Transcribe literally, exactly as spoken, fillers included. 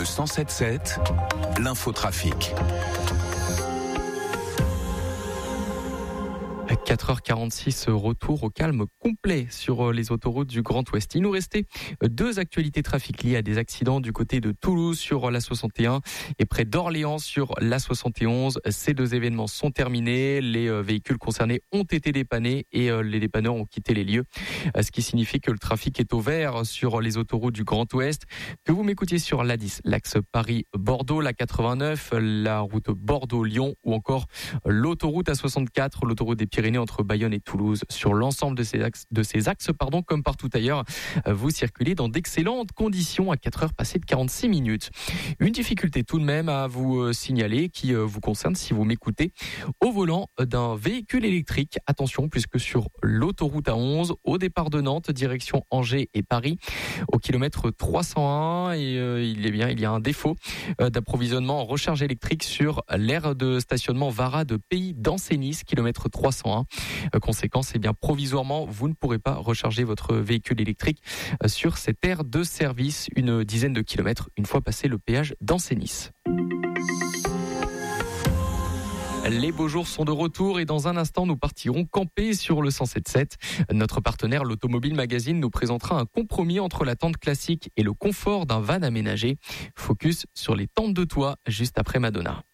Le cent sept sept, l'infotrafic. quatre heures quarante-six, retour au calme complet sur les autoroutes du Grand Ouest. Il nous restait deux actualités trafic liées à des accidents du côté de Toulouse sur l'A soixante et un et près d'Orléans sur l'A soixante et onze. Ces deux événements sont terminés. Les véhicules concernés ont été dépannés et les dépanneurs ont quitté les lieux. Ce qui signifie que le trafic est au vert sur les autoroutes du Grand Ouest. Que vous m'écoutiez sur l'A dix, l'axe Paris-Bordeaux, la quatre-vingt-neuf, la route Bordeaux-Lyon ou encore l'autoroute A soixante-quatre, l'autoroute des Pyrénées entre Bayonne et Toulouse. Sur l'ensemble de ces axes, de ces axes pardon, comme partout ailleurs, vous circulez dans d'excellentes conditions à quatre heures passées de quarante-six minutes. Une difficulté tout de même à vous signaler qui vous concerne si vous m'écoutez au volant d'un véhicule électrique. Attention, puisque sur l'autoroute A onze, au départ de Nantes, direction Angers et Paris, au kilomètre trois cent un, et euh, il, est bien, il y a un défaut euh, d'approvisionnement en recharge électrique sur l'aire de stationnement Vara de Pays d'Ancenis, kilomètre trois cent un. Euh, conséquence, eh bien, provisoirement, vous ne pourrez pas recharger votre véhicule électrique euh, sur cette aire de service, une dizaine de kilomètres, une fois passé le péage d'Ancenis. Les beaux jours sont de retour et dans un instant, nous partirons camper sur le cent sept sept. Notre partenaire, l'Automobile Magazine, nous présentera un compromis entre la tente classique et le confort d'un van aménagé. Focus sur les tentes de toit juste après Madonna.